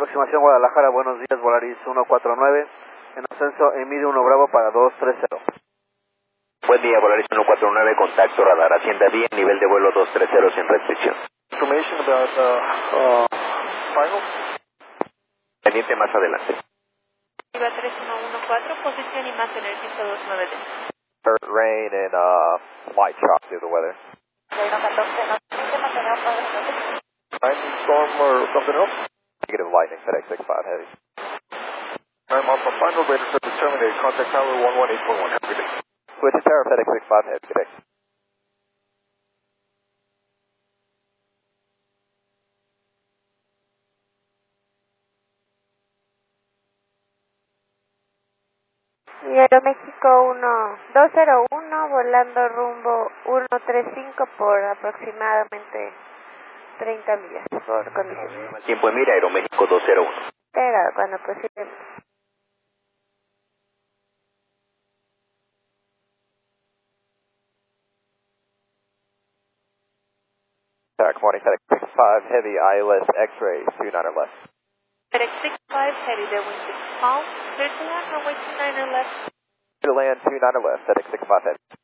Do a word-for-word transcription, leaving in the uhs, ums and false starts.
Aproximación Guadalajara, buenos días, Volaris uno cuatro nueve, en ascenso Emilio uno Bravo para dos tres cero. Buen día, Volaris uno cuatro nueve, contacto radar, Hacienda bien, nivel de vuelo dos tres cero sin restricción. Information about uh, uh, final. Pendiente más adelante. Viva tres uno uno cuatro, posición imagen el ciento dos nueve D. Rain and uh, light shock due to the weather. Lightning storm or something else? Negative lightning, FedEx six five heavy. I'm off on final, radar service terminated, contact tower one one eight point one, have a good day. Switch to tower, FedEx six five heavy, good day. Y Aeroméxico uno dos cero uno, volando rumbo ciento treinta y cinco por aproximadamente treinta millas por condición. Tiempo en mira, Aeroméxico dos cero uno. Pero cuando posible. Good morning, FedEx six five heavy, I L S X-ray, two nine or less. FedEx six five, heavy, their wind six calm, clear to land, runway two nine or less. Clear to land, two nine or less, FedEx six five heavy.